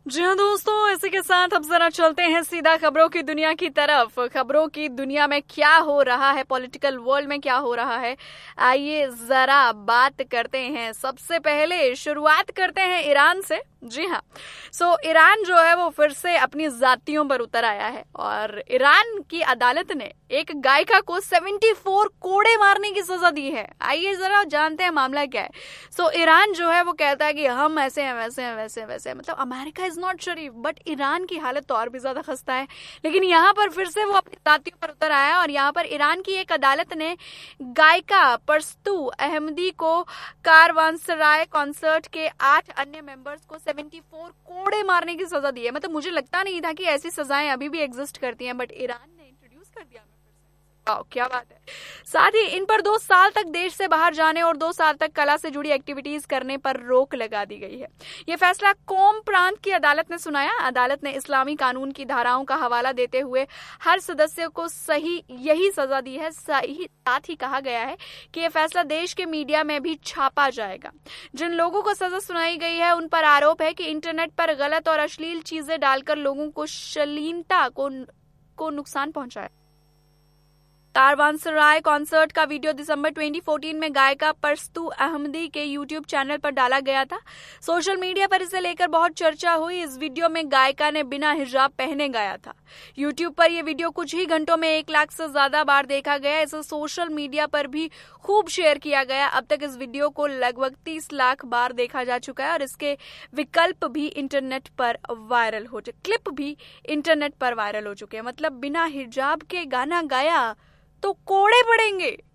जी हाँ दोस्तों, इसी के साथ अब जरा चलते हैं सीधा खबरों की दुनिया की तरफ। खबरों की दुनिया में क्या हो रहा है, पॉलिटिकल वर्ल्ड में क्या हो रहा है, आइए जरा बात करते हैं। सबसे पहले शुरुआत करते हैं ईरान से। जी हाँ, ईरान जो है वो फिर से अपनी जातियों पर उतर आया है और ईरान की अदालत ने एक गायिका को 74 कोड़े मारने की सजा दी है। आइए जरा जानते हैं मामला क्या है। ईरान जो है वो कहता है कि हम ऐसे हैं, वैसे हैं, वैसे हैं, वैसे हैं। मतलब America is not Sharif, but Iran की हालत तो और भी ज्यादा खस्ता है। लेकिन यहाँ पर फिर से वो अपनी जातियों पर उतर आया है और यहाँ पर ईरान की एक अदालत ने गायिका परस्तू अहमदी को कारवानसराय कॉन्सर्ट के 8 अन्य मेंबर्स को 74 कोड़े मारने की सजा दी है। मतलब मुझे लगता नहीं था कि ऐसी सजाएं अभी भी एग्जिस्ट करती हैं, बट ईरान ने इंट्रोड्यूस कर दिया। वाह, क्या बात है। साथ ही इन पर 2 साल तक देश से बाहर जाने और 2 साल तक कला से जुड़ी एक्टिविटीज करने पर रोक लगा दी गई है। यह फैसला कोम प्रांत की अदालत ने सुनाया। अदालत ने इस्लामी कानून की धाराओं का हवाला देते हुए हर सदस्य को यही सजा दी है। साथ ही कहा गया है कि यह फैसला देश के मीडिया में भी छापा जाएगा। जिन लोगों को सजा सुनाई गई है उन पर आरोप है कि इंटरनेट पर गलत और अश्लील चीजें डालकर लोगों को शालीनता को नुकसान पहुंचाया। कारवानसराय कॉन्सर्ट का वीडियो दिसंबर 2014 में गायिका परस्तू अहमदी के यूट्यूब चैनल पर डाला गया था। सोशल मीडिया पर इसे लेकर बहुत चर्चा हुई। इस वीडियो में गायिका ने बिना हिजाब पहने गाया था। यूट्यूब पर यह वीडियो कुछ ही घंटों में 1 लाख से ज्यादा बार देखा गया। इसे सोशल मीडिया पर भी खूब शेयर किया गया। अब तक इस वीडियो को लगभग 30 लाख बार देखा जा चुका है और इसके विकल्प भी इंटरनेट पर वायरल हो चुके, क्लिप भी इंटरनेट पर वायरल हो चुके हैं। मतलब बिना हिजाब के गाना गाया तो कोड़े पड़ेंगे।